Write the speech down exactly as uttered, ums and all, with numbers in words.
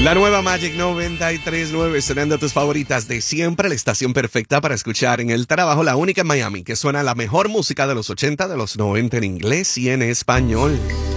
La nueva Magic noventa y tres punto nueve, sonando tus favoritas de siempre, la estación perfecta para escuchar en el trabajo, la única en Miami que suena la mejor música de los ochenta, de los noventa en inglés y en español.